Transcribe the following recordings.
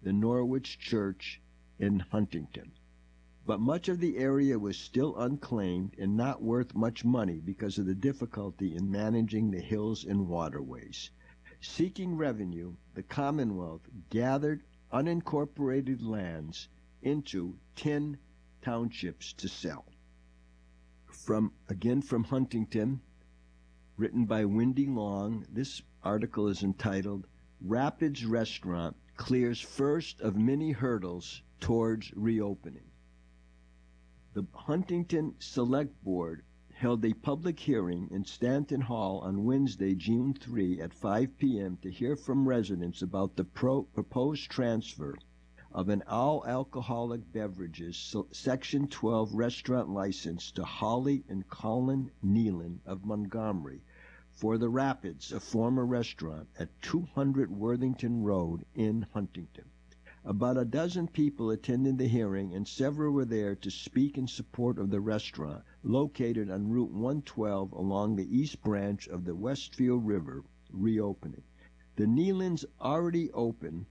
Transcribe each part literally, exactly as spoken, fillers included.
the Norwich Church in Huntington. But much of the area was still unclaimed and not worth much money because of the difficulty in managing the hills and waterways. Seeking revenue, the Commonwealth gathered unincorporated lands into ten townships to sell. From again from Huntington, written by Wendy Long, this article is entitled Rapids Restaurant Clears First of Many Hurdles Towards Reopening. The Huntington Select Board held a public hearing in Stanton Hall on Wednesday, June third at five p.m. to hear from residents about the pro- proposed transfer of an all-alcoholic beverages Section twelve restaurant license to Holly and Colin Nealon of Montgomery for the Rapids, a former restaurant at two hundred Worthington Road in Huntington. About a dozen people attended the hearing, and several were there to speak in support of the restaurant, located on Route one twelve along the east branch of the Westfield River, reopening. The Nealons already open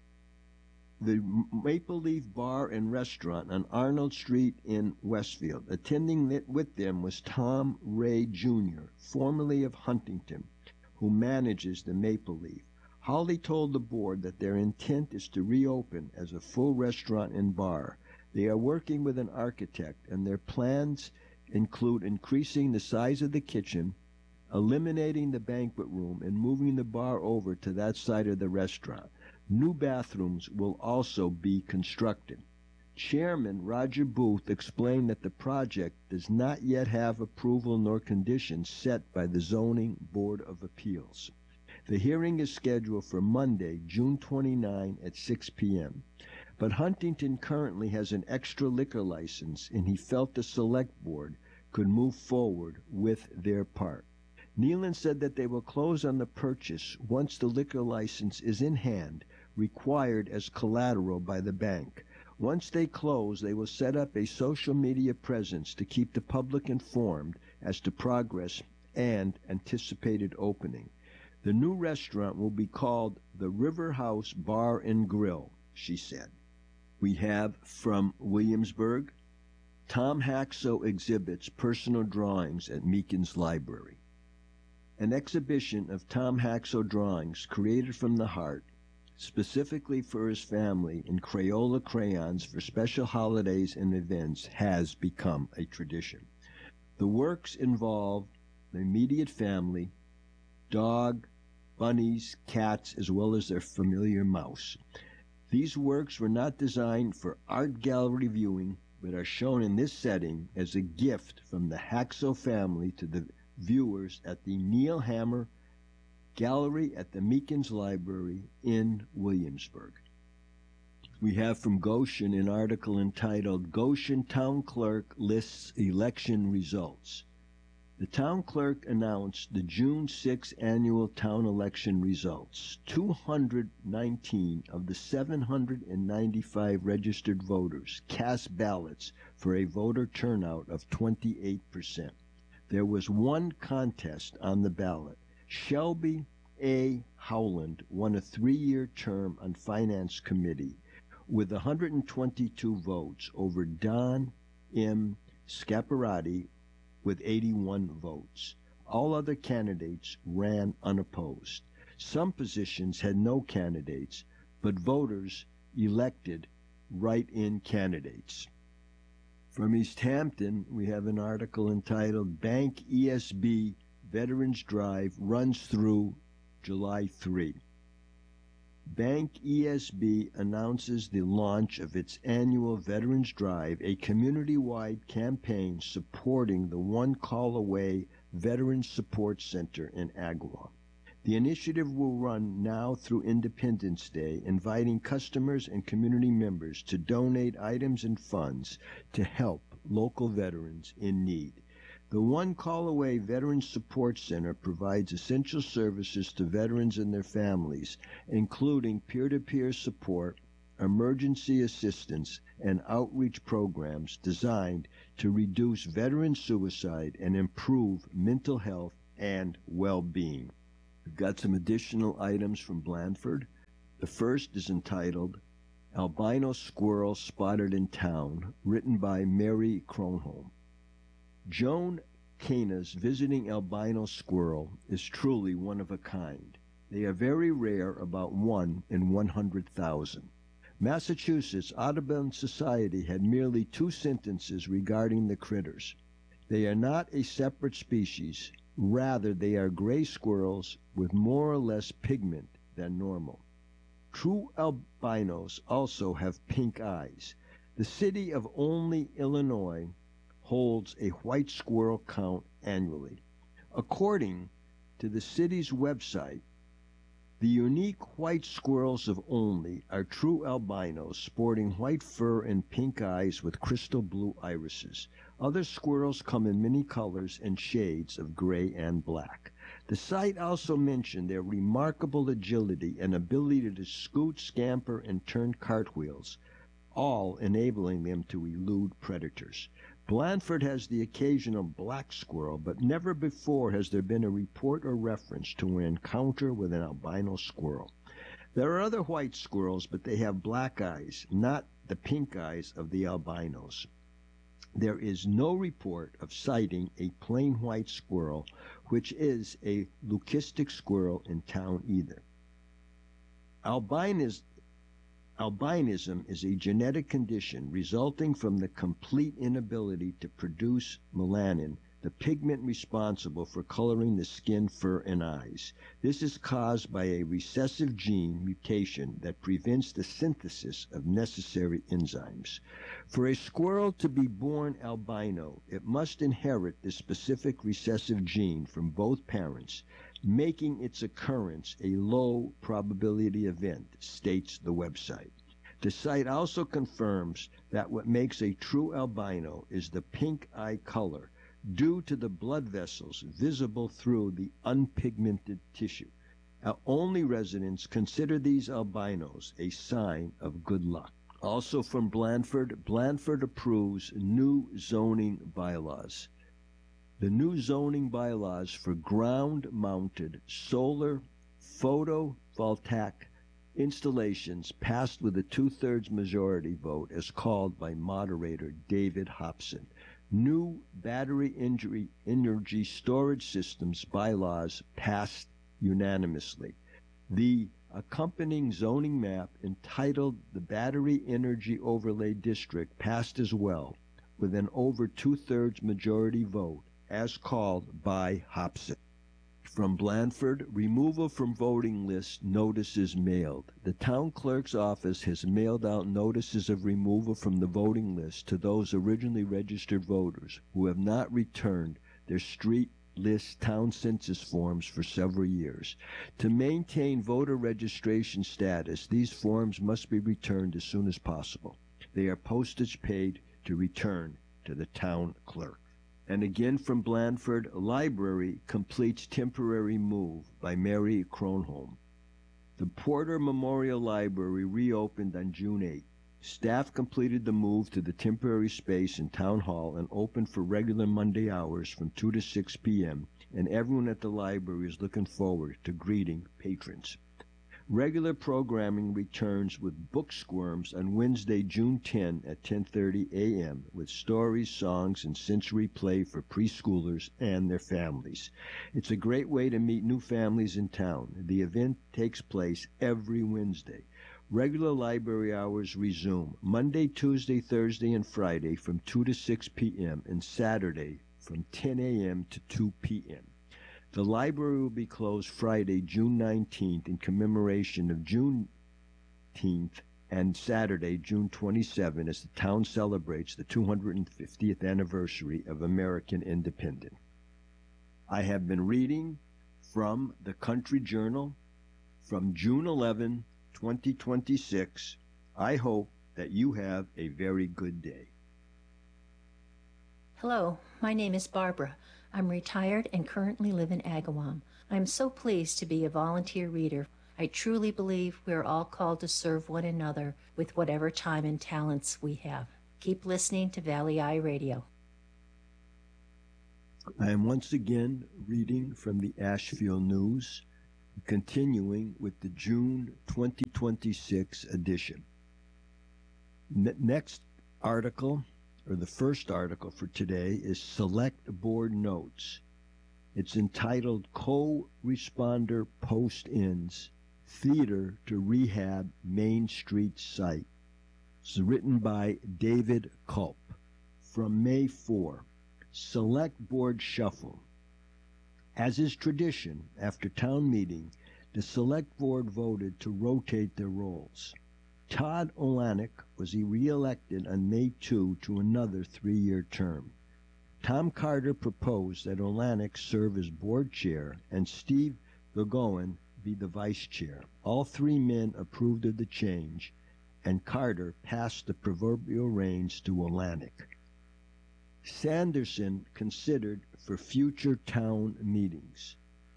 the Maple Leaf Bar and Restaurant on Arnold Street in Westfield. Attending it with them was Tom Ray Junior, formerly of Huntington, who manages the Maple Leaf. Holly told the board that their intent is to reopen as a full restaurant and bar. They are working with an architect, and their plans include increasing the size of the kitchen, eliminating the banquet room, and moving the bar over to that side of the restaurant. New bathrooms will also be constructed. Chairman Roger Booth explained that the project does not yet have approval nor conditions set by the Zoning Board of Appeals. The hearing is scheduled for Monday, June twenty-ninth at six p.m. But Huntington currently has an extra liquor license, and he felt the Select Board could move forward with their part. Nealon said that they will close on the purchase once the liquor license is in hand, required as collateral by the bank. Once they close, they will set up a social media presence to keep the public informed as to progress and anticipated opening. The new restaurant will be called the River House Bar and Grill, she said. We have from Williamsburg, Tom Haxo exhibits personal drawings at Meekins Library. An exhibition of Tom Haxo drawings created from the heart, specifically for his family in Crayola crayons for special holidays and events, has become a tradition. The works involve the immediate family, dog, bunnies, cats, as well as their familiar mouse. These works were not designed for art gallery viewing, but are shown in this setting as a gift from the Haxo family to the viewers at the Neil Hammer Gallery at the Meekins Library in Williamsburg. We have from Goshen an article entitled Goshen Town Clerk Lists Election Results. The town clerk announced the June sixth annual town election results. two hundred nineteen of the seven hundred ninety-five registered voters cast ballots for a voter turnout of twenty-eight percent. There was one contest on the ballot. Shelby A. Howland won a three-year term on Finance Committee with one hundred twenty-two votes over Don M. Scaparati with eighty-one votes. All other candidates ran unopposed. Some positions had no candidates, but voters elected write-in candidates. From East Hampton, we have an article entitled Bank E S B Veterans Drive runs through July third. Bank E S B announces the launch of its annual Veterans Drive, a community-wide campaign supporting the One Call Away Veterans Support Center in Agawam. The initiative will run now through Independence Day, inviting customers and community members to donate items and funds to help local veterans in need. The One Call Away Veterans Support Center provides essential services to veterans and their families, including peer-to-peer support, emergency assistance, and outreach programs designed to reduce veteran suicide and improve mental health and well-being. We've got some additional items from Blandford. The first is entitled Albino Squirrel Spotted in Town, written by Mary Kronholm. Joan Cana's Visiting Albino Squirrel is truly one of a kind. They are very rare, about one in one hundred thousand. Massachusetts Audubon Society had merely two sentences regarding the critters. They are not a separate species. Rather, they are gray squirrels with more or less pigment than normal. True albinos also have pink eyes. The city of Olney, Illinois, holds a white squirrel count annually. According to the city's website, the unique white squirrels of Olney are true albinos sporting white fur and pink eyes with crystal blue irises. Other squirrels come in many colors and shades of gray and black. The site also mentioned their remarkable agility and ability to scoot, scamper, and turn cartwheels, all enabling them to elude predators. Blandford has the occasional black squirrel, but never before has there been a report or reference to an encounter with an albino squirrel. There are other white squirrels, but they have black eyes, not the pink eyes of the albinos. There is no report of sighting a plain white squirrel, which is a leucistic squirrel, in town either. Albinism Albinism is a genetic condition resulting from the complete inability to produce melanin, the pigment responsible for coloring the skin, fur, and eyes. This is caused by a recessive gene mutation that prevents the synthesis of necessary enzymes. For a squirrel to be born albino, it must inherit the specific recessive gene from both parents, making its occurrence a low probability event, states the website. The site also confirms that what makes a true albino is the pink eye color, due to the blood vessels visible through the unpigmented tissue. Olney residents consider these albinos a sign of good luck. Also from Blandford, Blandford approves new zoning bylaws. The new zoning bylaws for ground-mounted solar photovoltaic installations passed with a two-thirds majority vote as called by moderator David Hobson. New battery energy storage systems bylaws passed unanimously. The accompanying zoning map entitled the Battery Energy Overlay District passed as well, with an over two-thirds majority vote, as called by Hobson. From Blandford, removal from voting list notices mailed. The town clerk's office has mailed out notices of removal from the voting list to those originally registered voters who have not returned their street list town census forms for several years. To maintain voter registration status, these forms must be returned as soon as possible. They are postage paid to return to the town clerk. And again from Blandford, Library completes temporary move by Mary Kronholm. The Porter Memorial Library reopened on June eighth. Staff completed the move to the temporary space in Town Hall and opened for regular Monday hours from two to six p m, and everyone at the library is looking forward to greeting patrons. Regular programming returns with Book Squirms on Wednesday, June tenth at ten thirty a m with stories, songs, and sensory play for preschoolers and their families. It's a great way to meet new families in town. The event takes place every Wednesday. Regular library hours resume Monday, Tuesday, Thursday, and Friday from two to six p m and Saturday from ten a m to two p m The library will be closed Friday, June nineteenth in commemoration of Juneteenth and Saturday, June twenty-seventh, as the town celebrates the two hundred fiftieth anniversary of American independence. I have been reading from the Country Journal from June eleventh, twenty twenty-six. I hope that you have a very good day. Hello, my name is Barbara. I'm retired and currently live in Agawam. I'm so pleased to be a volunteer reader. I truly believe we're all called to serve one another with whatever time and talents we have. Keep listening to Valley Eye Radio. I am once again reading from the Asheville News, continuing with the June twenty twenty-six edition. N- next article, or the first article for today, is Select Board Notes. It's entitled Co-Responder Post-ins, Theater to Rehab Main Street Site. It's written by David Culp. From May fourth, Select Board Shuffle. As is tradition, after town meeting, the Select Board voted to rotate their roles. Todd Olanek was re-elected on May second to another three-year term. Tom Carter proposed that Olanek serve as board chair and Steve Gogoin be the vice chair. All three men approved of the change, and Carter passed the proverbial reins to Olanek. Sanderson considered for future town meetings.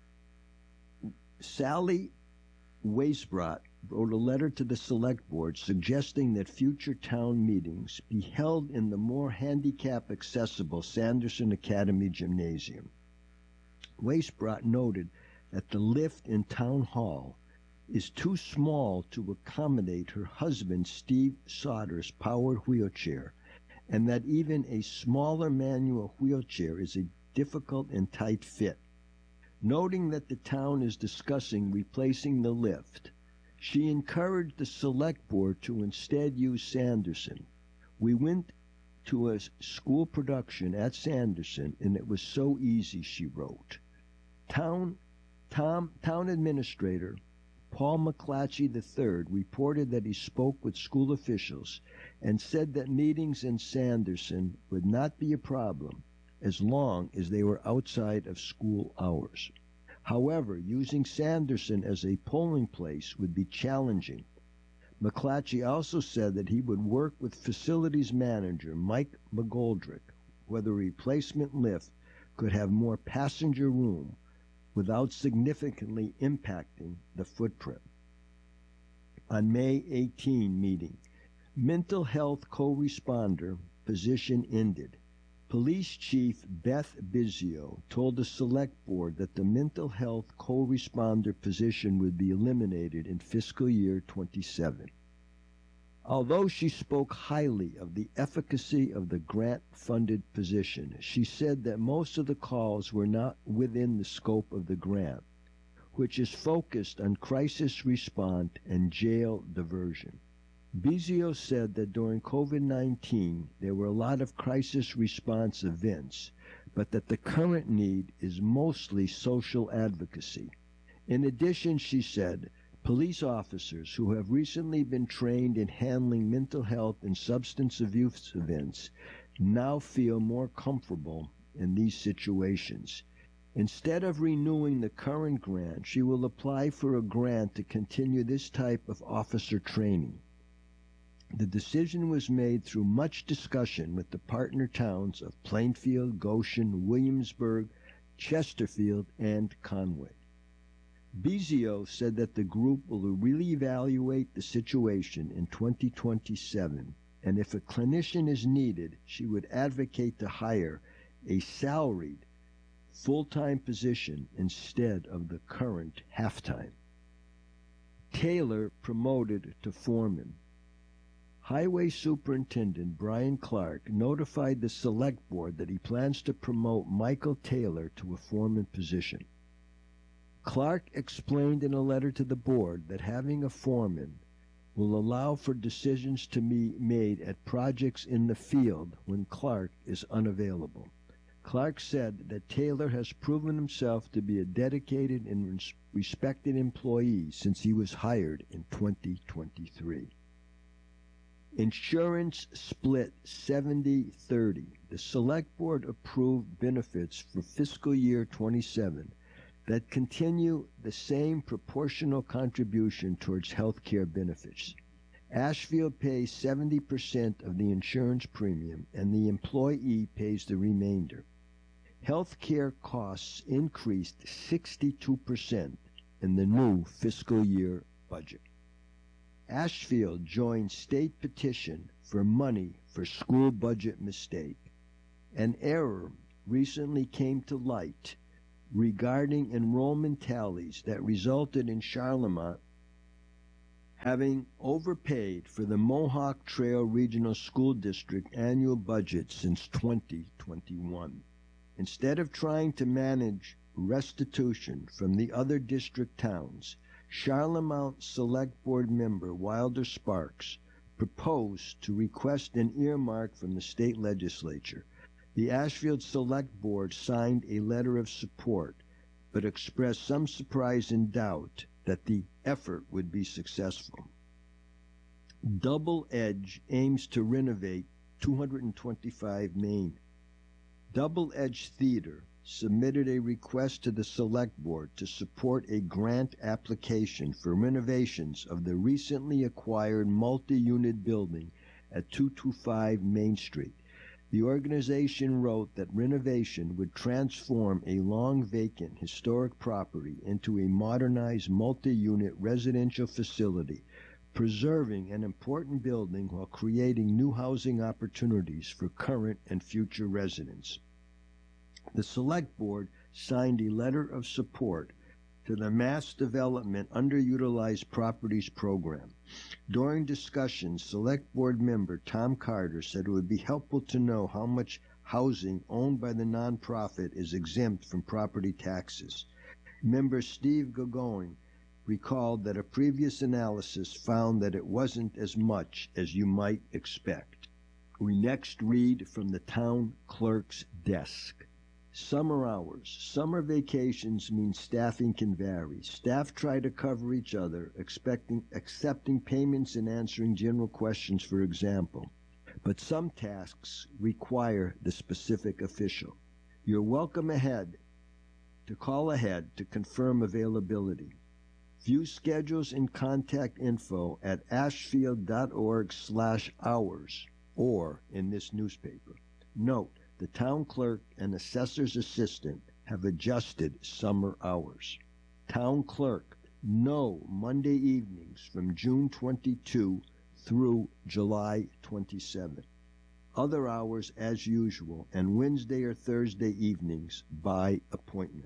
Sally Weisbrot wrote a letter to the Select Board suggesting that future town meetings be held in the more handicap-accessible Sanderson Academy Gymnasium. Weisbrot noted that the lift in Town Hall is too small to accommodate her husband Steve Sauter's powered wheelchair, and that even a smaller manual wheelchair is a difficult and tight fit. Noting that the town is discussing replacing the lift, she encouraged the Select Board to instead use Sanderson. We went to a school production at Sanderson, and it was so easy, she wrote. Town, Tom, Town Administrator Paul McClatchy the third reported that he spoke with school officials and said that meetings in Sanderson would not be a problem as long as they were outside of school hours. However, using Sanderson as a polling place would be challenging. McClatchy also said that he would work with facilities manager Mike McGoldrick whether a replacement lift could have more passenger room without significantly impacting the footprint. On May eighteenth meeting, mental health co-responder position ended. Police Chief Beth Bizio told the Select Board that the mental health co-responder position would be eliminated in fiscal year twenty-seven. Although she spoke highly of the efficacy of the grant-funded position, she said that most of the calls were not within the scope of the grant, which is focused on crisis response and jail diversion. Bizio said that during COVID nineteen there were a lot of crisis response events, but that the current need is mostly social advocacy. In addition, she said, police officers who have recently been trained in handling mental health and substance abuse events now feel more comfortable in these situations. Instead of renewing the current grant, she will apply for a grant to continue this type of officer training. The decision was made through much discussion with the partner towns of Plainfield, Goshen, Williamsburg, Chesterfield, and Conway. Bizio said that the group will reevaluate the situation in twenty twenty-seven, and if a clinician is needed, she would advocate to hire a salaried full-time position instead of the current half-time. Taylor promoted to foreman. Highway Superintendent Brian Clark notified the Select Board that he plans to promote Michael Taylor to a foreman position. Clark explained in a letter to the board that having a foreman will allow for decisions to be made at projects in the field when Clark is unavailable. Clark said that Taylor has proven himself to be a dedicated and respected employee since he was hired in twenty twenty-three. Insurance split seventy thirty. The Select Board approved benefits for fiscal year twenty-seven that continue the same proportional contribution towards health care benefits. Ashfield pays seventy percent of the insurance premium, and the employee pays the remainder. Health care costs increased sixty-two percent in the new fiscal year budget. Ashfield joined state petition for money for school budget mistake. An error recently came to light regarding enrollment tallies that resulted in Charlemont Having overpaid for the Mohawk Trail Regional School District annual budget since twenty twenty-one. Instead of trying to manage restitution from the other district towns, Charlemont Select Board member Wilder Sparks proposed to request an earmark from the state legislature. The Ashfield Select Board signed a letter of support, but expressed some surprise and doubt that the effort would be successful. Double Edge aims to renovate two twenty-five Main. Double Edge Theater submitted a request to the Select Board to support a grant application for renovations of the recently acquired multi-unit building at two twenty-five Main Street. The organization wrote that renovation would transform a long vacant historic property into a modernized multi-unit residential facility, preserving an important building while creating new housing opportunities for current and future residents. The Select Board signed a letter of support to the Mass Development Underutilized Properties Program. During discussions, Select Board member Tom Carter said it would be helpful to know how much housing owned by the nonprofit is exempt from property taxes. Member Steve Gagone recalled that a previous analysis found that it wasn't as much as you might expect. We next read from the town clerk's desk. Summer hours. Summer vacations mean staffing can vary. Staff try to cover each other, expecting, accepting payments and answering general questions, for example. But some tasks require the specific official. You're welcome ahead to call ahead to confirm availability. View schedules and contact info at ashfield.org slash hours or in this newspaper. Note, the town clerk and assessor's assistant have adjusted summer hours. Town clerk, no Monday evenings from June twenty-second through July twenty-seventh. Other hours as usual, and Wednesday or Thursday evenings by appointment.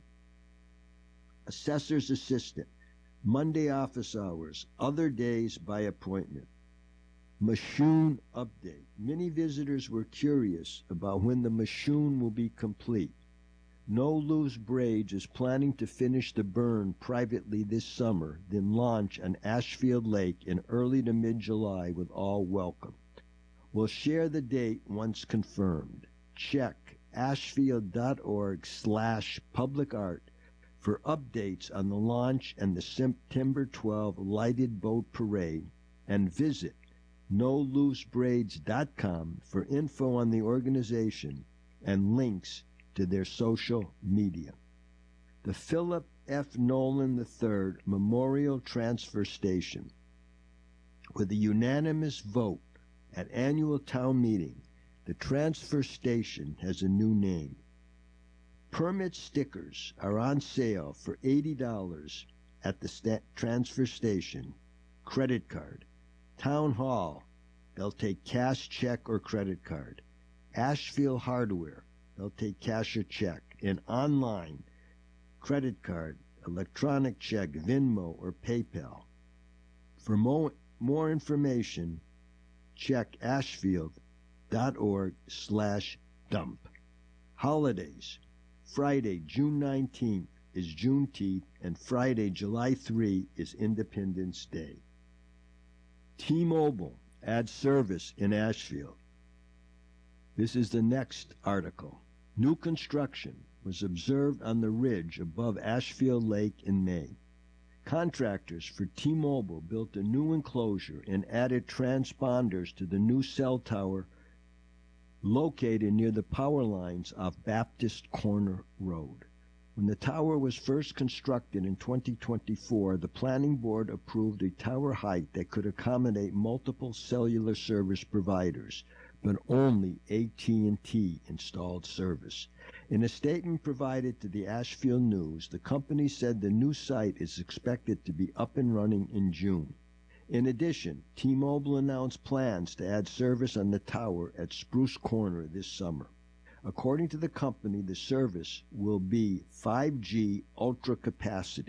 Assessor's assistant, Monday office hours, other days by appointment. Machoon update. Many visitors were curious about when the Machoon will be complete. No Loose Braids is planning to finish the burn privately this summer, then launch on Ashfield Lake in early to mid-July with all welcome. We'll share the date once confirmed. Check ashfield.org slash public art for updates on the launch and the September twelfth lighted boat parade, and visit no loose braids dot com for info on the organization and links to their social media. The Philip F. Nolan the third Memorial Transfer Station. With a unanimous vote at annual town meeting, the transfer station has a new name. Permit stickers are on sale for eighty dollars at the sta- transfer station. Credit card. Town Hall, they'll take cash, check, or credit card. Ashfield Hardware, they'll take cash or check. And online, credit card, electronic check, Venmo, or PayPal. For more, more information, check ashfield.org slash dump. Holidays. Friday, June nineteenth is Juneteenth, and Friday, July third is Independence Day. T-Mobile adds service in Ashfield. This is the next article. New construction was observed on the ridge above Ashfield Lake in May. Contractors for T-Mobile built a new enclosure and added transponders to the new cell tower located near the power lines off Baptist Corner Road. When the tower was first constructed in twenty twenty-four, the planning board approved a tower height that could accommodate multiple cellular service providers, but only A T and T installed service. In a statement provided to the Ashfield News, the company said the new site is expected to be up and running in June. In addition, T-Mobile announced plans to add service on the tower at Spruce Corner this summer. According to the company, the service will be five G ultra capacity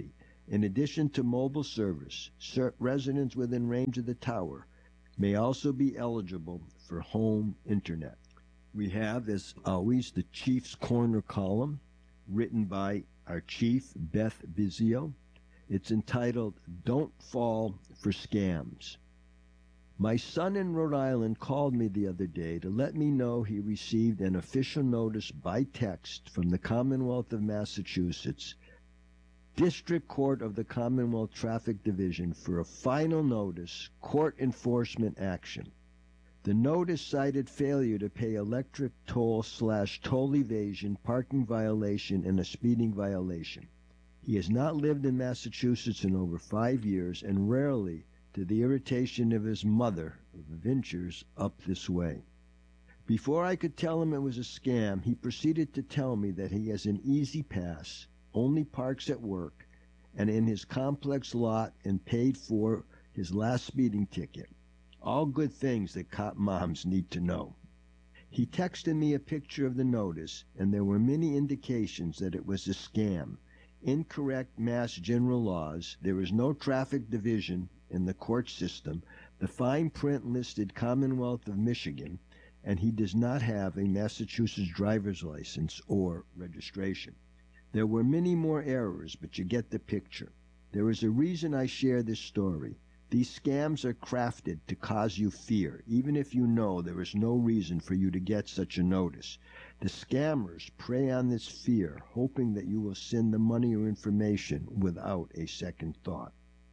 In addition to mobile service, residents within range of the tower may also be eligible for home internet. We have, as always, the Chief's Corner column, written by our chief, Beth Bizio. It's entitled, Don't Fall for Scams. My son in Rhode Island called me the other day to let me know he received an official notice by text from the Commonwealth of Massachusetts, District Court of the Commonwealth Traffic Division, for a final notice, court enforcement action. The notice cited failure to pay electric toll slash toll evasion, parking violation, and a speeding violation. He has not lived in Massachusetts in over five years and rarely, to the irritation of his mother, ventures up this way. Before I could tell him it was a scam, he proceeded to tell me that he has an easy pass, only parks at work, and in his complex lot, and paid for his last speeding ticket. All good things that cop moms need to know. He texted me a picture of the notice, and there were many indications that it was a scam. Incorrect Mass General laws, there is no traffic division in the court system, the fine print listed Commonwealth of Michigan, and he does not have a Massachusetts driver's license or registration. There were many more errors, but you get the picture. There is a reason I share this story. These scams are crafted to cause you fear, even if you know there is no reason for you to get such a notice. The scammers prey on this fear, hoping that you will send the money or information without a second thought.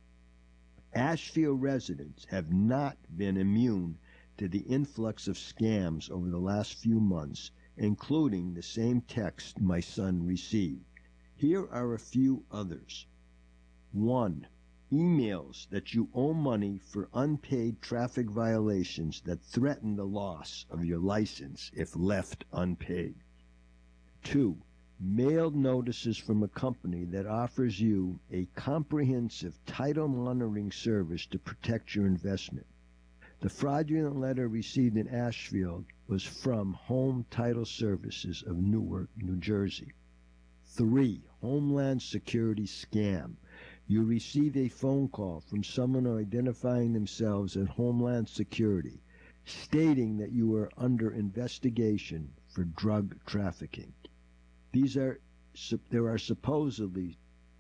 Ashfield residents have not been immune to the influx of scams over the last few months, including the same text my son received. Here are a few others. One. Emails that you owe money for unpaid traffic violations that threaten the loss of your license if left unpaid. Two. Mailed notices from a company that offers you a comprehensive title monitoring service to protect your investment. The fraudulent letter received in Ashfield was from Home Title Services of Newark, New Jersey. Three. Homeland Security scam. You receive a phone call from someone identifying themselves as Homeland Security, stating that you are under investigation for drug trafficking. These are, there are supposedly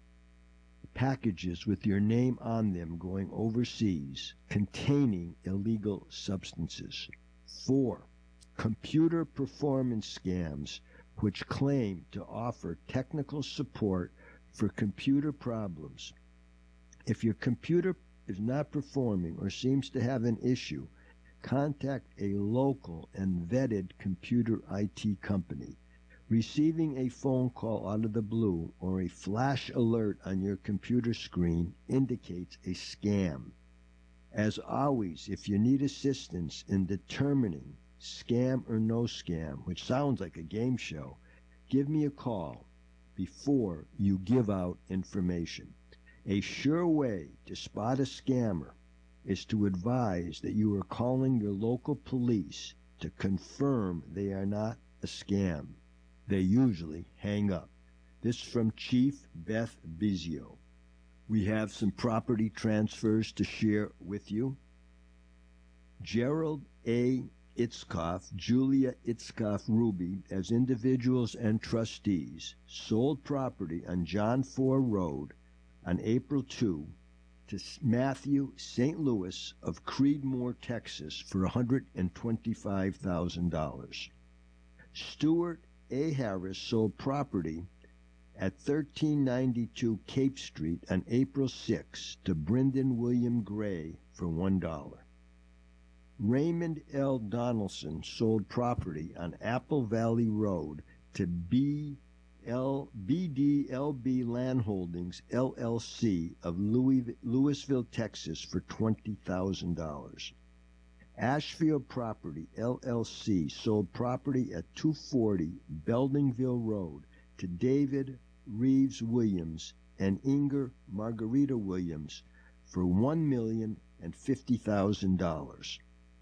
packages with your name on them going overseas containing illegal substances. Four. Computer performance scams, which claim to offer technical support for computer problems. If your computer is not performing or seems to have an issue, contact a local and vetted computer I T company. Receiving a phone call out of the blue or a flash alert on your computer screen indicates a scam. As always, if you need assistance in determining scam or no scam, which sounds like a game show, give me a call before you give out information. A sure way to spot a scammer is to advise that you are calling your local police to confirm they are not a scam. They usually hang up. This is from Chief Beth Bizio. We have some property transfers to share with you. Gerald A. Itzkoff, Julia Itzkoff Ruby, as individuals and trustees, sold property on John Four Road on April second to Matthew Saint Louis of Creedmoor, Texas, for one hundred twenty-five thousand dollars. Stuart A. Harris sold property at thirteen ninety-two Cape Street on April sixth to Brendan William Gray for one dollar. Raymond L. Donaldson sold property on Apple Valley Road to B. L. B D L B Land Holdings, L L C of Louis, Louisville, Texas for twenty thousand dollars. Ashfield Property, L L C, sold property at two forty Beldingville Road to David Reeves Williams and Inger Margarita Williams for one million fifty thousand dollars.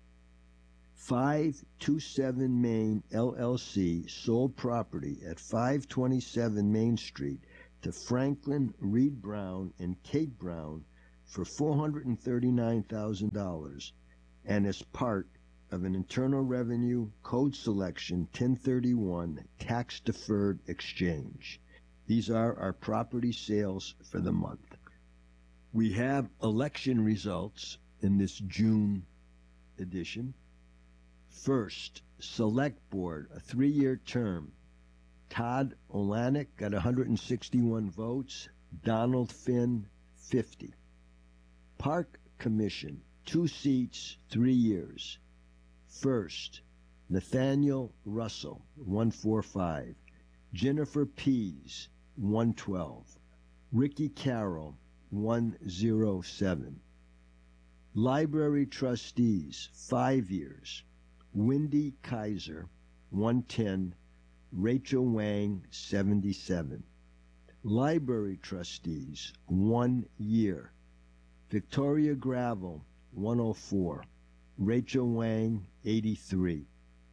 five twenty-seven Main, L L C, sold property at five twenty-seven Main Street to Franklin, Reed Brown, and Kate Brown for four hundred thirty-nine thousand dollars and as part of an Internal Revenue Code Selection ten thirty-one tax-deferred exchange. These are our property sales for the month. We have election results in this June edition. First, Select Board, a three-year term. Todd Olanek got one hundred sixty-one votes, Donald Finn, fifty. Park Commission, two seats, three years. First, Nathaniel Russell, one forty-five. Jennifer Pease, one twelve. Ricky Carroll, one oh seven. Library Trustees, five years. Wendy Kaiser, one ten. Rachel Wang, seventy-seven. Library Trustees, one year. Victoria Gravel, one oh four. Rachel Wang, eighty-three.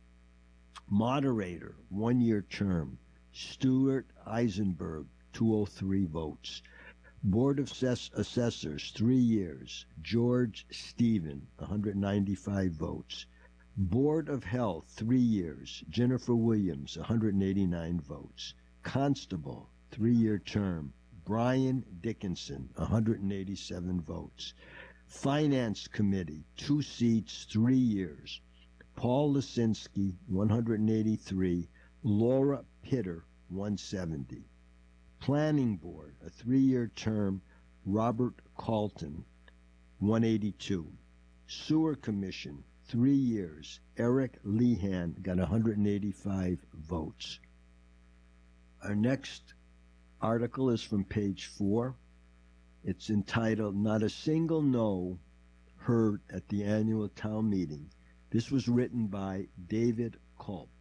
Moderator, one-year term. Stuart Eisenberg, two oh three votes. Board of Assessors, three years. George Stephen, one hundred ninety-five votes. Board of Health, three years. Jennifer Williams, one hundred eighty-nine votes. Constable, three-year term. Brian Dickinson, one hundred eighty-seven votes. Finance Committee, two seats, three years. Paul Lisinski, one hundred eighty-three. Laura Pitter, one seventy. Planning Board, a three-year term. Robert Calton, one eighty-two. Sewer Commission, three years. Eric Lehan got one hundred eighty-five votes. Our next article is from page four. It's entitled, Not a Single No Heard at the Annual Town Meeting. This was written by David Culp.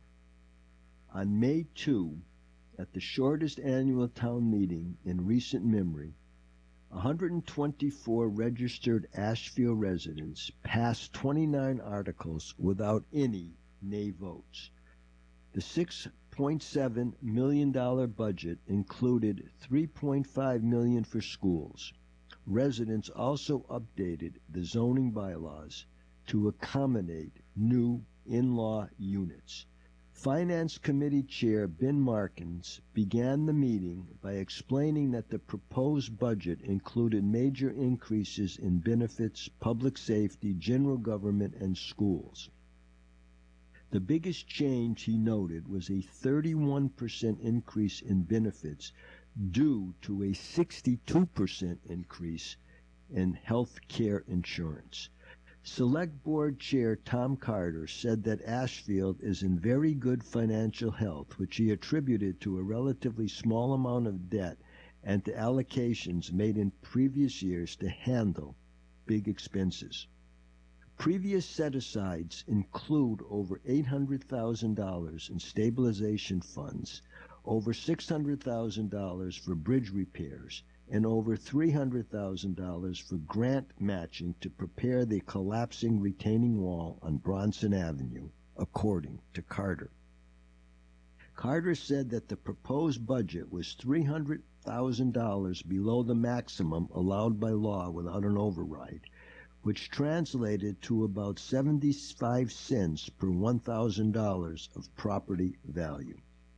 On May second, at the shortest annual town meeting in recent memory, one hundred twenty-four registered Ashfield residents passed twenty-nine articles without any nay votes. The six point seven million dollars budget included three point five million dollars for schools. Residents also updated the zoning bylaws to accommodate new in-law units. Finance Committee Chair Ben Markins began the meeting by explaining that the proposed budget included major increases in benefits, public safety, general government, and schools. The biggest change, he noted, was a thirty-one percent increase in benefits due to a sixty-two percent increase in health care insurance. Select Board Chair Tom Carter said that Ashfield is in very good financial health, which he attributed to a relatively small amount of debt and to allocations made in previous years to handle big expenses. Previous set-asides include over eight hundred thousand dollars in stabilization funds, over six hundred thousand dollars for bridge repairs, and over three hundred thousand dollars for grant matching to prepare the collapsing retaining wall on Bronson Avenue, according to Carter. Carter said that the proposed budget was three hundred thousand dollars below the maximum allowed by law without an override, which translated to about seventy-five cents per one thousand dollars of property value.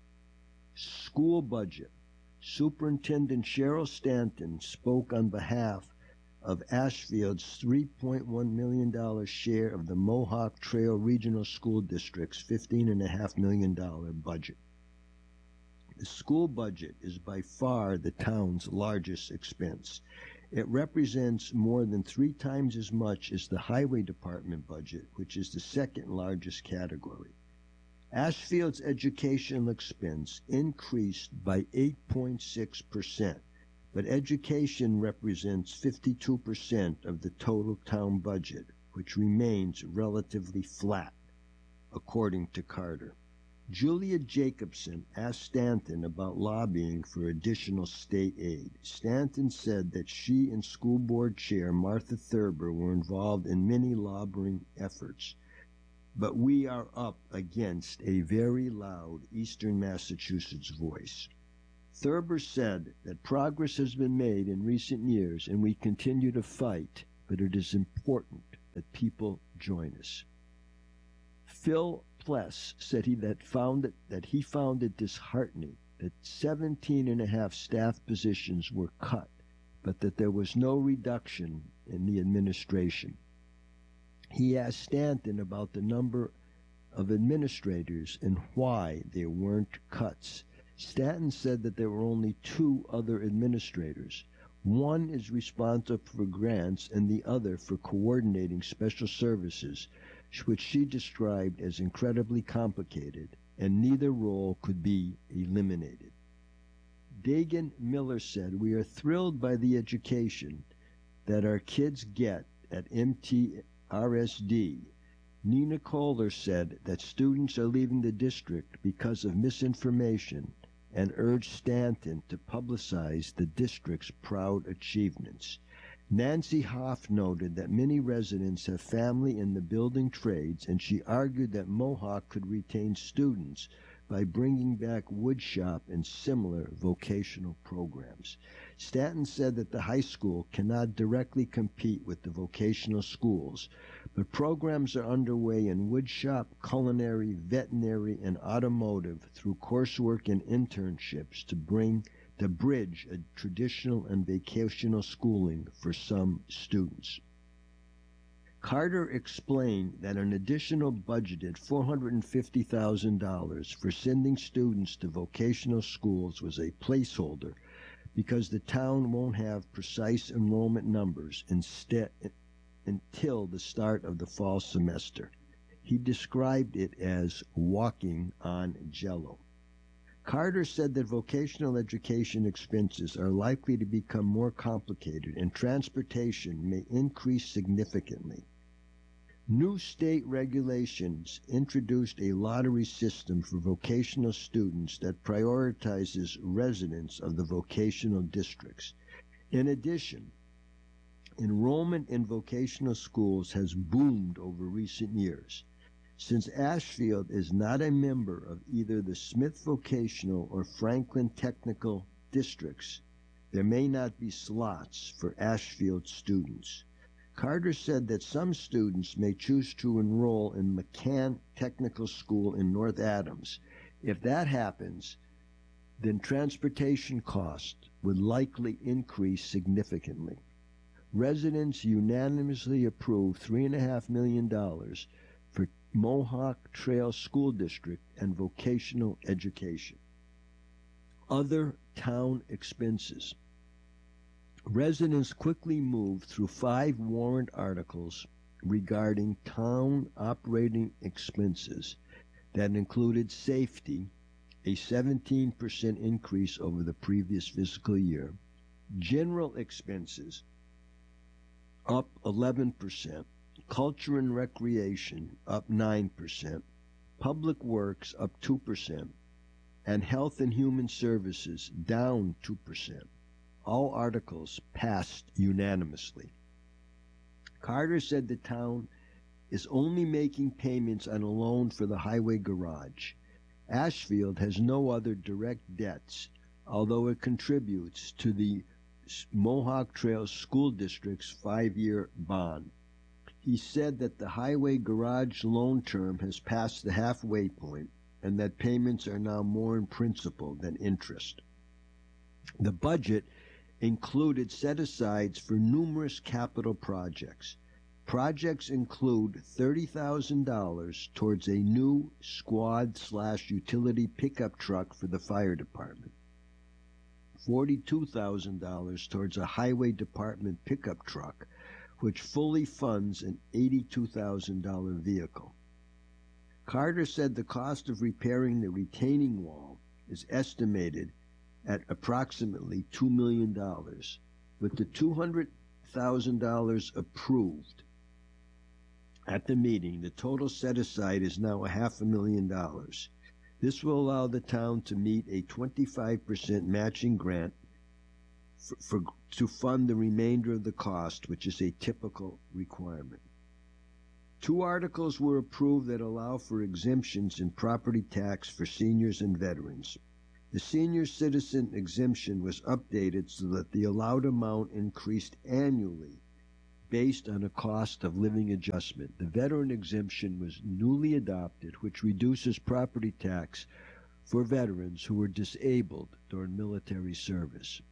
School budget. Superintendent Cheryl Stanton spoke on behalf of Ashfield's three point one million dollars share of the Mohawk Trail Regional School District's fifteen point five million dollars budget. The school budget is by far the town's largest expense. It represents more than three times as much as the Highway Department budget, which is the second largest category. Ashfield's educational expense increased by eight point six percent, but education represents fifty-two percent of the total town budget, which remains relatively flat, according to Carter. Julia Jacobson asked Stanton about lobbying for additional state aid. Stanton said that she and school board chair Martha Thurber were involved in many lobbying efforts, but we are up against a very loud Eastern Massachusetts voice. Thurber said that progress has been made in recent years and we continue to fight, but it is important that people join us. Phil Pless said he that found it, that he found it disheartening that seventeen and a half staff positions were cut, but that there was no reduction in the administration. He asked Stanton about the number of administrators and why there weren't cuts. Stanton said that there were only two other administrators. One is responsible for grants and the other for coordinating special services, which she described as incredibly complicated, and neither role could be eliminated. Dagan Miller said, "We are thrilled by the education that our kids get at M T R S D. Nina Kohler said that students are leaving the district because of misinformation and urged Stanton to publicize the district's proud achievements. Nancy Hoff noted that many residents have family in the building trades, and she argued that Mohawk could retain students by bringing back woodshop and similar vocational programs. Stanton said that the high school cannot directly compete with the vocational schools, but programs are underway in woodshop, culinary, veterinary, and automotive through coursework and internships to bring to bridge a traditional and vocational schooling for some students. Carter explained that an additional budgeted four hundred fifty thousand dollars for sending students to vocational schools was a placeholder because the town won't have precise enrollment numbers instead, until the start of the fall semester. He described it as walking on jello. Carter said that vocational education expenses are likely to become more complicated and transportation may increase significantly. New state regulations introduced a lottery system for vocational students that prioritizes residents of the vocational districts. In addition, enrollment in vocational schools has boomed over recent years. Since Ashfield is not a member of either the Smith Vocational or Franklin Technical districts, there may not be slots for Ashfield students. Carter said that some students may choose to enroll in McCann Technical School in North Adams. If that happens, then transportation costs would likely increase significantly. Residents unanimously approved three point five million dollars for Mohawk Trail School District and vocational education. Other town expenses. Residents quickly moved through five warrant articles regarding town operating expenses that included safety, a seventeen percent increase over the previous fiscal year, general expenses, up eleven percent, culture and recreation, up nine percent, public works, up two percent, and health and human services, down two percent. All articles passed unanimously. Carter said the town is only making payments on a loan for the highway garage. Ashfield has no other direct debts, although it contributes to the Mohawk Trail School District's five-year bond. He said that the highway garage loan term has passed the halfway point and that payments are now more in principal than interest. The budget included set-asides for numerous capital projects. Projects include thirty thousand dollars towards a new squad-slash-utility pickup truck for the fire department, forty-two thousand dollars towards a highway department pickup truck, which fully funds an eighty-two thousand dollars vehicle. Carter said the cost of repairing the retaining wall is estimated at approximately two million dollars. With the two hundred thousand dollars approved at the meeting, the total set aside is now a half a million dollars. This will allow the town to meet a twenty-five percent matching grant for, for, to fund the remainder of the cost, which is a typical requirement. Two articles were approved that allow for exemptions in property tax for seniors and veterans. The senior citizen exemption was updated so that the allowed amount increased annually based on a cost of living adjustment. The veteran exemption was newly adopted, which reduces property tax for veterans who were disabled during military service.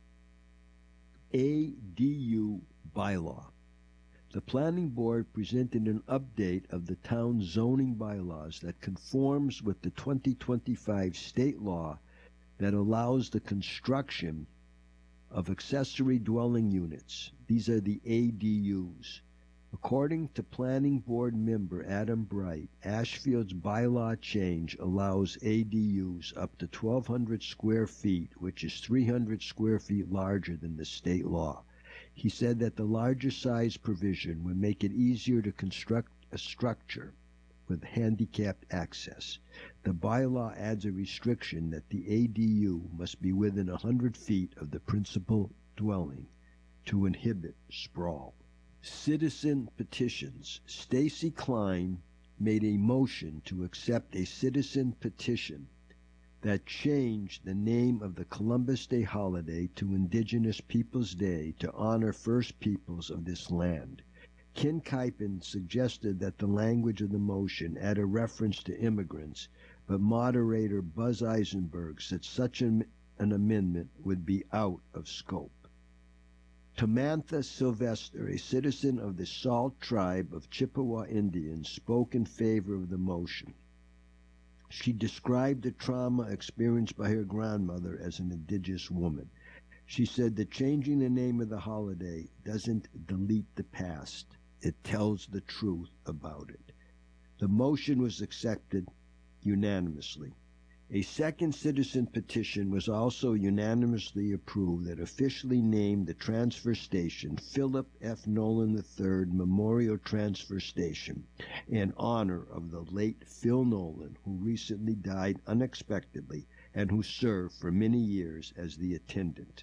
A D U bylaw. The planning board presented an update of the town's zoning bylaws that conforms with the twenty twenty-five state law that allows the construction of accessory dwelling units. These are the A D Us. According to planning board member Adam Bright, Ashfield's bylaw change allows A D Us up to twelve hundred square feet, which is three hundred square feet larger than the state law. He said that the larger size provision would make it easier to construct a structure with handicapped access. The bylaw adds a restriction that the A D U must be within one hundred feet of the principal dwelling to inhibit sprawl. Citizen petitions. Stacy Klein made a motion to accept a citizen petition that changed the name of the Columbus Day holiday to Indigenous Peoples Day to honor First Peoples of this land. Ken Kuipen suggested that the language of the motion add a reference to immigrants, but moderator Buzz Eisenberg said such an, an amendment would be out of scope. Tamantha Sylvester, a citizen of the Salt tribe of Chippewa Indians, spoke in favor of the motion. She described the trauma experienced by her grandmother as an indigenous woman. She said that changing the name of the holiday doesn't delete the past. It tells the truth about it. The motion was accepted unanimously. A second citizen petition was also unanimously approved that officially named the transfer station Philip F. Nolan the third Memorial Transfer Station in honor of the late Phil Nolan, who recently died unexpectedly and who served for many years as the attendant.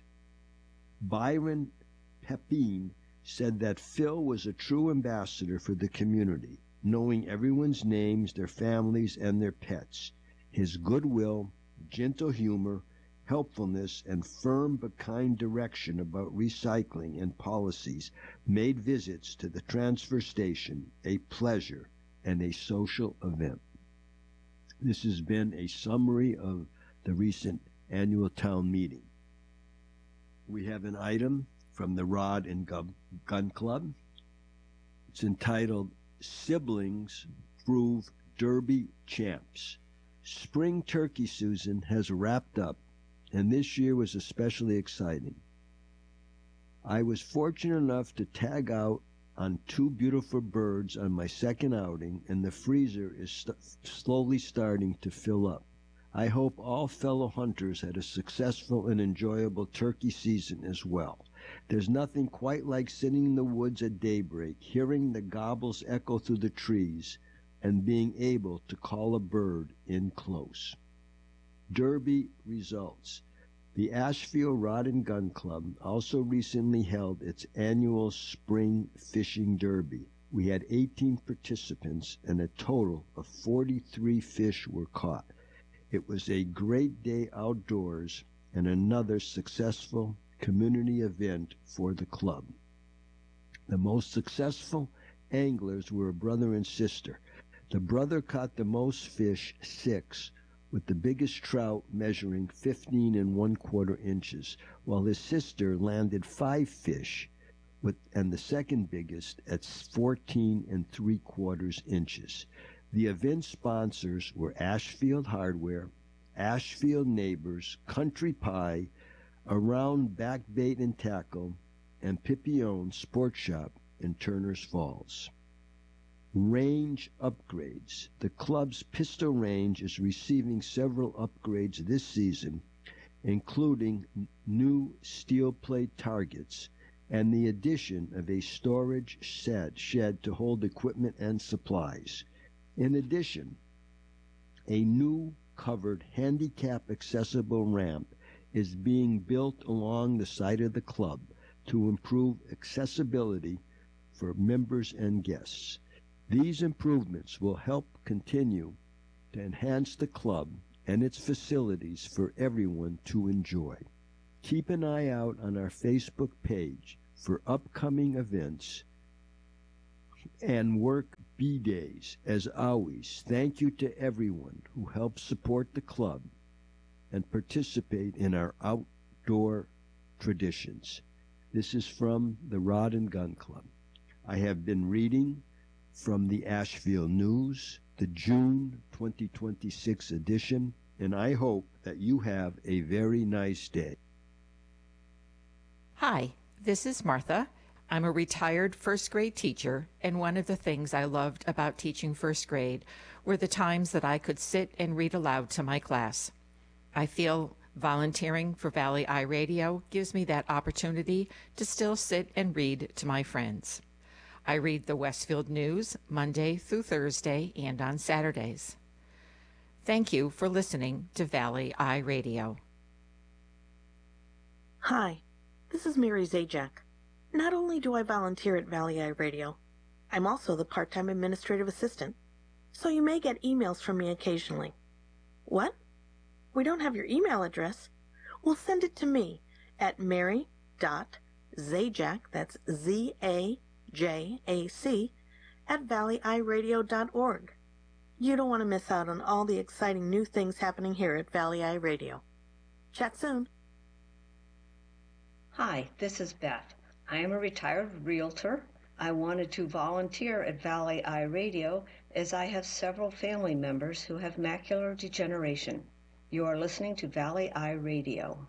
Byron Pepin said that Phil was a true ambassador for the community, knowing everyone's names, their families, and their pets. His goodwill, gentle humor, helpfulness, and firm but kind direction about recycling and policies made visits to the transfer station a pleasure and a social event. This has been a summary of the recent annual town meeting. We have an item from the Rod and Gun Club. It's entitled, Siblings Prove Derby Champs. Spring turkey season has wrapped up, and this year was especially exciting. I was fortunate enough to tag out on two beautiful birds on my second outing, and the freezer is st- slowly starting to fill up. I hope all fellow hunters had a successful and enjoyable turkey season as well. There's nothing quite like sitting in the woods at daybreak, hearing the gobbles echo through the trees, and being able to call a bird in close. Derby results. The Ashfield Rod and Gun Club also recently held its annual spring fishing derby. We had eighteen participants and a total of forty-three fish were caught. It was a great day outdoors and another successful community event for the club. The most successful anglers were a brother and sister. The brother caught the most fish, six, with the biggest trout measuring fifteen and one quarter inches, while his sister landed five fish, with and the second biggest at fourteen and three quarters inches. The event sponsors were Ashfield Hardware, Ashfield Neighbors, Country Pie, Around Back Bait and Tackle, and Pippione Sport Shop in Turners Falls. Range upgrades. The club's pistol range is receiving several upgrades this season, including new steel plate targets and the addition of a storage shed, shed to hold equipment and supplies. In addition, a new covered handicap accessible ramp is being built along the side of the club to improve accessibility for members and guests. These improvements will help continue to enhance the club and its facilities for everyone to enjoy. Keep an eye out on our Facebook page for upcoming events and work B-days. As always, thank you to everyone who helps support the club and participate in our outdoor traditions. This is from the Rod and Gun Club. I have been reading from the Asheville News, the June twenty twenty-six edition, and I hope that you have a very nice day. Hi, this is Martha. I'm a retired first grade teacher, and one of the things I loved about teaching first grade were the times that I could sit and read aloud to my class. I feel volunteering for Valley Eye Radio gives me that opportunity to still sit and read to my friends. I read the Westfield News Monday through Thursday and on Saturdays. Thank you for listening to Valley Eye Radio. Hi, this is Mary Zajac. Not only do I volunteer at Valley Eye Radio, I'm also the part-time administrative assistant, so you may get emails from me occasionally. What? We don't have your email address? Well, send it to me at mary.zajac, that's Z A J A C, at valley eye radio dot org. You don't want to miss out on all the exciting new things happening here at Valley Eye Radio. Chat soon. Hi, this is Beth. I am a retired realtor. I wanted to volunteer at Valley Eye Radio as I have several family members who have macular degeneration. You are listening to Valley Eye Radio.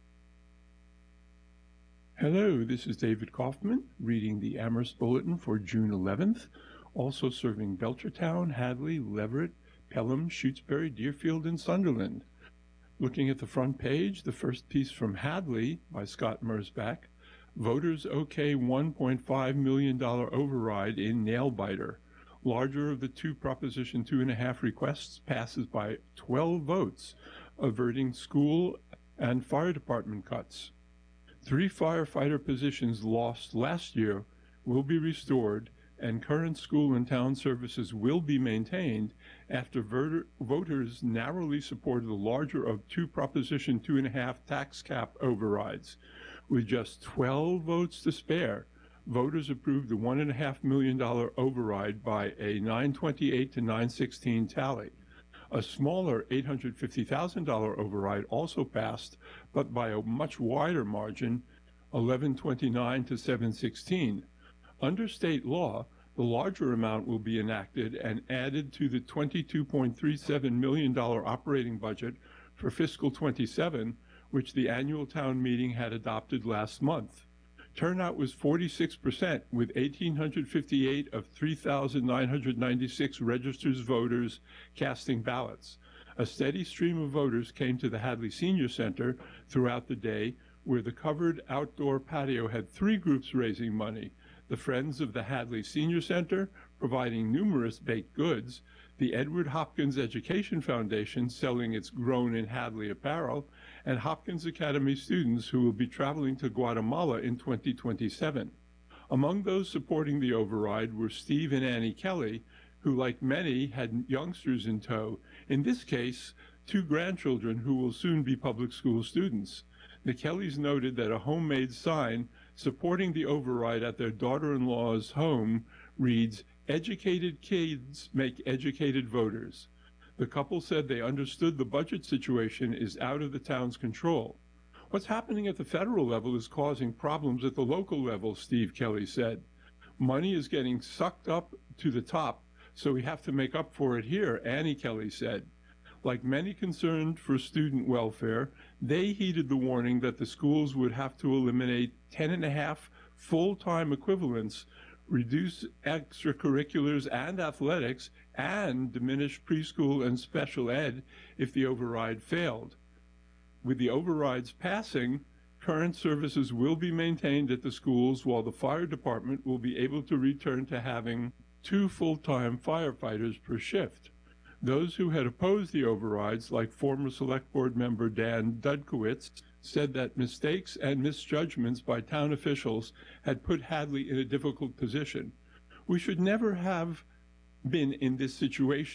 Hello, this is David Kaufman, reading the Amherst Bulletin for June eleventh, also serving Belchertown, Hadley, Leverett, Pelham, Shutesbury, Deerfield, and Sunderland. Looking at the front page, the first piece from Hadley by Scott Mersbach, Voters OK one point five million dollars override in nail-biter. Larger of the two Proposition two and a half requests passes by twelve votes, averting school and fire department cuts. Three firefighter positions lost last year will be restored, and current school and town services will be maintained after voter, voters narrowly supported the larger of two Proposition two and a half tax cap overrides. With just twelve votes to spare, voters approved the one and a half million dollar override by a nine twenty-eight to nine sixteen tally. A smaller eight hundred fifty thousand dollars override also passed, but by a much wider margin, eleven twenty-nine to seven sixteen. Under state law, the larger amount will be enacted and added to the twenty-two point three seven million dollars operating budget for fiscal twenty-seven, which the annual town meeting had adopted last month. Turnout was forty-six percent, with one thousand eight hundred fifty-eight of three thousand nine hundred ninety-six registered voters casting ballots. A steady stream of voters came to the Hadley Senior Center throughout the day, where the covered outdoor patio had three groups raising money: the Friends of the Hadley Senior Center, providing numerous baked goods; the Edward Hopkins Education Foundation, selling its Grown in Hadley apparel; and Hopkins Academy students who will be traveling to Guatemala in twenty twenty-seven. Among those supporting the override were Steve and Annie Kelly, who, like many, had youngsters in tow, in this case, two grandchildren who will soon be public school students. The Kellys noted that a homemade sign supporting the override at their daughter-in-law's home reads, "Educated kids make educated voters." The couple said they understood the budget situation is out of the town's control. "What's happening at the federal level is causing problems at the local level," Steve Kelly said. "Money is getting sucked up to the top, so we have to make up for it here," Annie Kelly said. Like many concerned for student welfare, they heeded the warning that the schools would have to eliminate ten and a half full-time equivalents, reduce extracurriculars and athletics, and diminish preschool and special ed if the override failed. With the overrides passing, current services will be maintained at the schools, while the fire department will be able to return to having two full-time firefighters per shift. Those who had opposed the overrides, like former Select Board member Dan Dudkowitz, said that mistakes and misjudgments by town officials had put Hadley in a difficult position. "We should never have been in this situation,"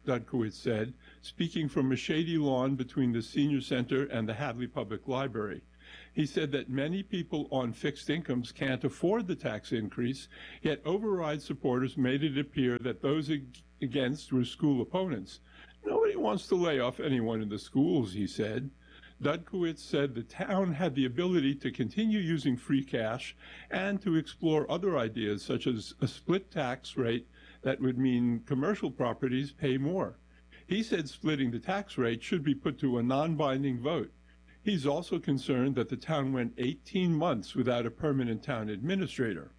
Dudkowitz said, speaking from a shady lawn between the senior center and the Hadley Public Library. He said that many people on fixed incomes can't afford the tax increase, yet override supporters made it appear that those ag- against were school opponents. Nobody wants to lay off anyone in the schools, he said. Dudkowitz said the town had the ability to continue using free cash and to explore other ideas, such as a split tax rate that would mean commercial properties pay more. He said splitting the tax rate should be put to a non-binding vote. He's also concerned that the town went eighteen months without a permanent town administrator.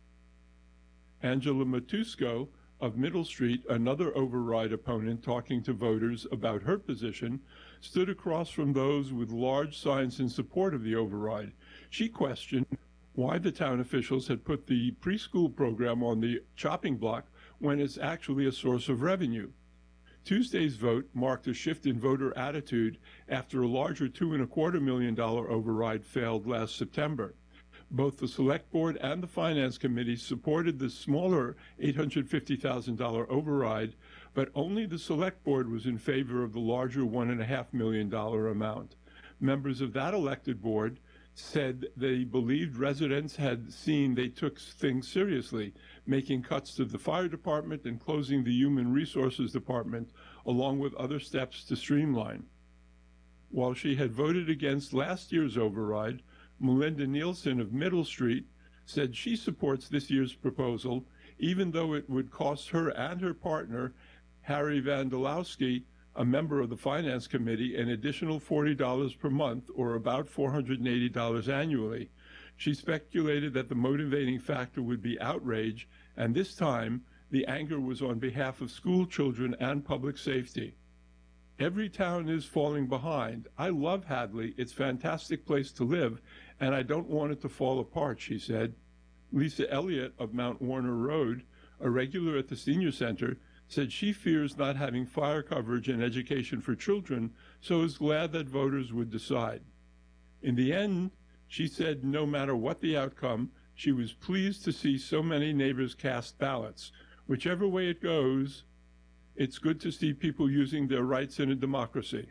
Angela Matusko of Middle Street, another override opponent talking to voters about her position, stood across from those with large signs in support of the override. She questioned why the town officials had put the preschool program on the chopping block when it's actually a source of revenue. Tuesday's vote marked a shift in voter attitude after a larger two and a quarter million dollar override failed last September. Both the Select Board and the Finance Committee supported the smaller eight hundred fifty thousand dollars override, but only the Select Board was in favor of the larger one and a half million dollar amount. Members of that elected board said they believed residents had seen they took things seriously, making cuts to the fire department and closing the human resources department, along with other steps to streamline. While she had voted against last year's override, Melinda Nielsen of Middle Street said she supports this year's proposal, even though it would cost her and her partner, Harry Vandalowski, a member of the Finance Committee, an additional forty dollars per month, or about four hundred eighty dollars annually. She speculated that the motivating factor would be outrage, and this time the anger was on behalf of school children and public safety. Every town is falling behind. I love Hadley. It's a fantastic place to live, and I don't want it to fall apart, she said. Lisa Elliott of Mount Warner Road, a regular at the senior center, said she fears not having fire coverage and education for children, so is glad that voters would decide. In the end, she said no matter what the outcome, she was pleased to see so many neighbors cast ballots. Whichever way it goes, it's good to see people using their rights in a democracy.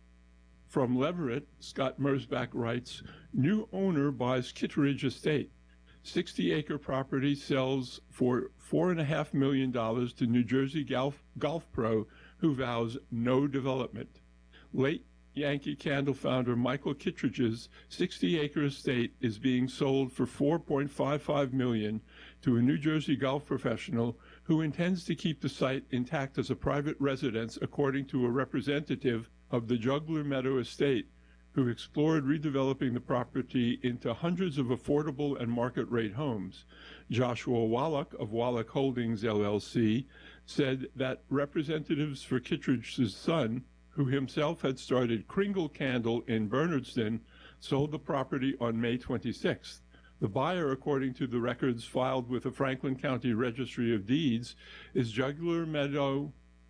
From Leverett, Scott Mersbach writes, new owner buys Kittredge Estate. sixty-acre property sells for four point five million dollars to New Jersey Golf, Golf Pro, who vows no development. Late Yankee Candle founder Michael Kittredge's sixty-acre estate is being sold for four point five five million dollars to a New Jersey golf professional who intends to keep the site intact as a private residence, according to a representative of the Juggler Meadow Estate, who explored redeveloping the property into hundreds of affordable and market-rate homes. Joshua Wallach of Wallach Holdings, L L C, said that representatives for Kittredge's son, who himself had started Kringle Candle in Bernardston, sold the property on May twenty-sixth. The buyer, according to the records filed with the Franklin County Registry of Deeds, is Juggler Meadow,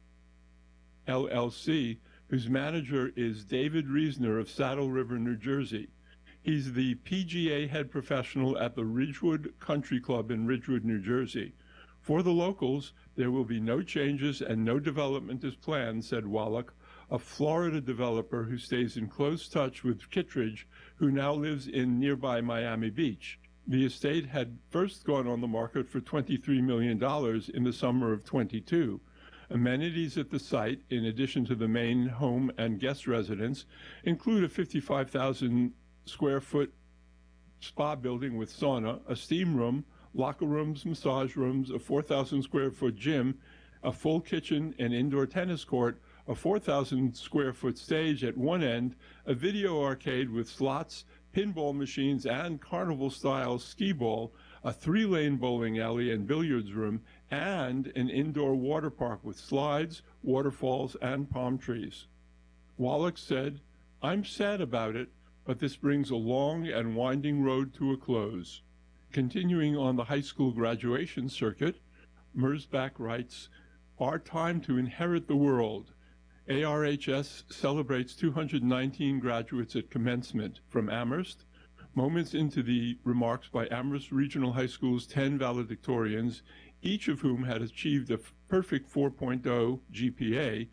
L L C, whose manager is David Reesner of Saddle River, New Jersey. He's the P G A head professional at the Ridgewood Country Club in Ridgewood, New Jersey. For the locals, there will be no changes and no development is planned, said Wallach, a Florida developer who stays in close touch with Kittredge, who now lives in nearby Miami Beach. The estate had first gone on the market for twenty-three million dollars in the summer of twenty-two. Amenities at the site, in addition to the main home and guest residence, include a fifty-five thousand square foot spa building with sauna, a steam room, locker rooms, massage rooms, a four thousand square foot gym, a full kitchen, an indoor tennis court, a four thousand square foot stage at one end, a video arcade with slots, pinball machines, and carnival-style skee ball, a three-lane bowling alley and billiards room, and an indoor water park with slides, waterfalls, and palm trees. Wallach said, I'm sad about it, but this brings a long and winding road to a close. Continuing on the high school graduation circuit, Mersbach writes, Our time to inherit the world. A R H S celebrates two hundred nineteen graduates at commencement from Amherst. Moments into the remarks by Amherst Regional High School's ten valedictorians, each of whom had achieved a perfect four point oh G P A,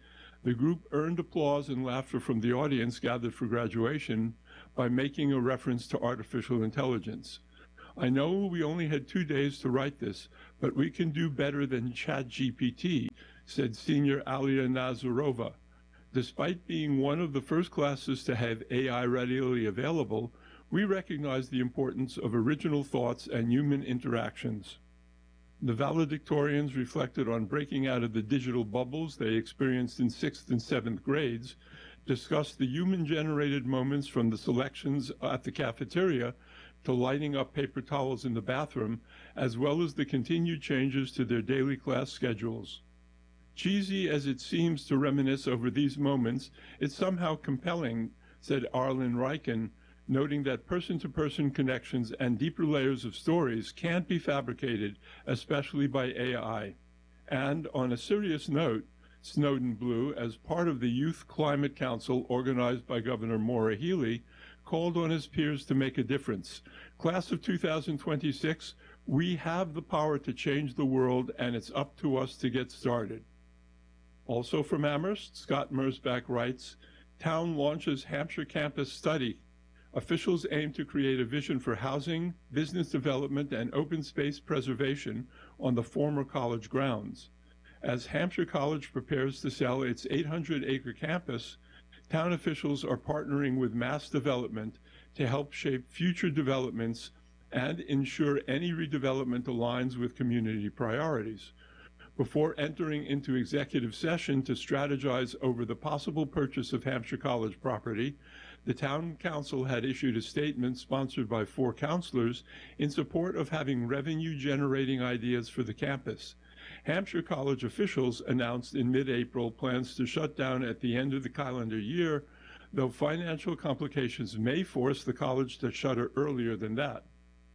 The group earned applause and laughter from the audience gathered for graduation by making a reference to artificial intelligence. I know we only had two days to write this, but we can do better than ChatGPT, said senior Alia Nazarova. Despite being one of the first classes to have A I readily available, we recognize the importance of original thoughts and human interactions. The valedictorians reflected on breaking out of the digital bubbles they experienced in sixth and seventh grades, discussed the human-generated moments from the selections at the cafeteria to lighting up paper towels in the bathroom, as well as the continued changes to their daily class schedules. Cheesy as it seems to reminisce over these moments, it's somehow compelling, said Arlen Reichen, noting that person-to-person connections and deeper layers of stories can't be fabricated, especially by A I. And on a serious note, Snowden Blue, as part of the Youth Climate Council organized by Governor Maura Healey, called on his peers to make a difference. Class of two thousand twenty-six, we have the power to change the world, and it's up to us to get started. Also from Amherst, Scott Mersbach writes, Town launches Hampshire Campus Study. Officials aim to create a vision for housing, business development, and open space preservation on the former college grounds. As Hampshire College prepares to sell its eight hundred acre campus, town officials are partnering with Mass Development to help shape future developments and ensure any redevelopment aligns with community priorities. Before entering into executive session to strategize over the possible purchase of Hampshire College property, the town council had issued a statement sponsored by four councilors in support of having revenue-generating ideas for the campus. Hampshire College officials announced in mid-April plans to shut down at the end of the calendar year, though financial complications may force the college to shutter earlier than that.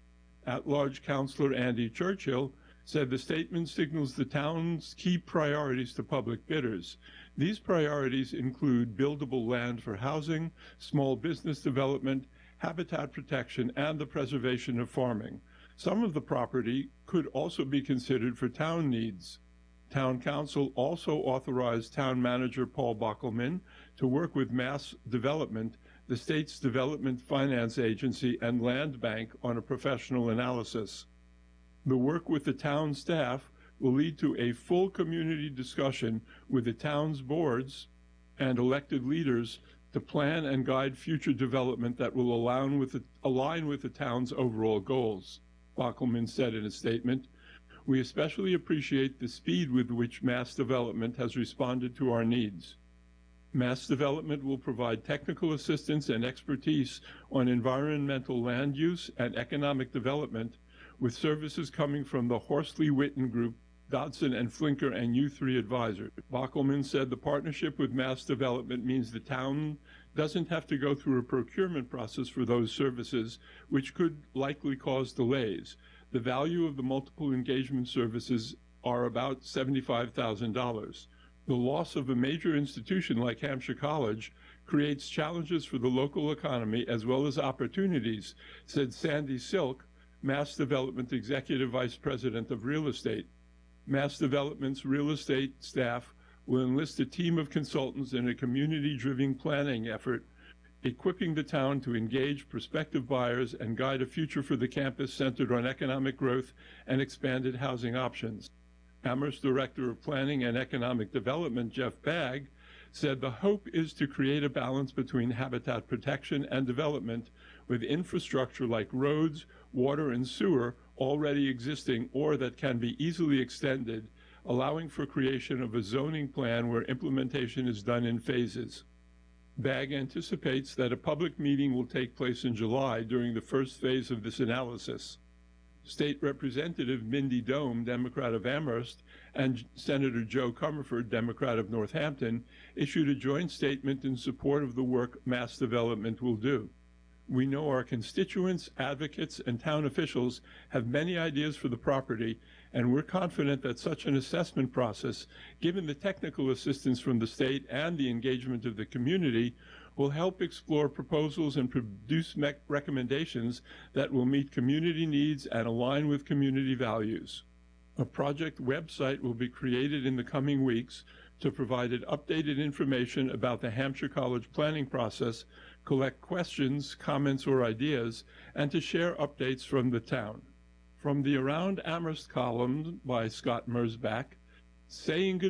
At-large Councilor Andy Churchill said the statement signals the town's key priorities to public bidders. These priorities include buildable land for housing, small business development, habitat protection, and the preservation of farming. Some of the property could also be considered for town needs. Town Council also authorized Town Manager Paul Bockelman to work with Mass Development, the state's development finance agency, and Land Bank on a professional analysis. The work with the town staff will lead to a full community discussion with the town's boards and elected leaders to plan and guide future development that will align with the, align with the town's overall goals, Bockelman said in a statement. We especially appreciate the speed with which Mass Development has responded to our needs. Mass Development will provide technical assistance and expertise on environmental land use and economic development, with services coming from the Horsley Witten Group, Dodson and Flinker, and U three advisors. Bockelman said the partnership with Mass Development means the town doesn't have to go through a procurement process for those services, which could likely cause delays. The value of the multiple engagement services are about seventy-five thousand dollars. The loss of a major institution like Hampshire College creates challenges for the local economy as well as opportunities, said Sandy Silk, Mass Development Executive Vice President of Real Estate. Mass Development's real estate staff will enlist a team of consultants in a community-driven planning effort, equipping the town to engage prospective buyers and guide a future for the campus centered on economic growth and expanded housing options. Amherst Director of Planning and Economic Development, Jeff Bagg, said the hope is to create a balance between habitat protection and development with infrastructure like roads, water, and sewer already existing or that can be easily extended, allowing for creation of a zoning plan where implementation is done in phases. Bagg anticipates that a public meeting will take place in July during the first phase of this analysis. State Representative Mindy Dome, Democrat of Amherst, and Senator Joe Comerford, Democrat of Northampton, issued a joint statement in support of the work Mass Development will do. We know our constituents, advocates, and town officials have many ideas for the property, and we're confident that such an assessment process, given the technical assistance from the state and the engagement of the community, will help explore proposals and produce recommendations that will meet community needs and align with community values. A project website will be created in the coming weeks to provide updated information about the Hampshire College planning process, collect questions, comments, or ideas, and to share updates from the town. From the Around Amherst column by Scott Mersbach, saying good